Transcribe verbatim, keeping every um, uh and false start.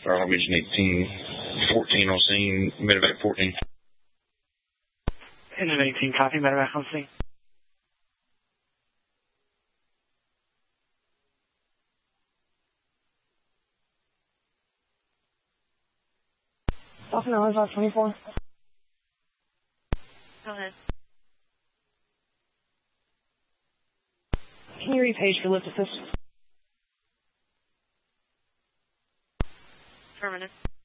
Starlight Vision eighteen, fourteen on scene, medevac fourteen. And then eighteen, copy, medevac on scene. Dolphin Islands twenty-four. Go ahead. Can you repage for lift assist? Affirmative.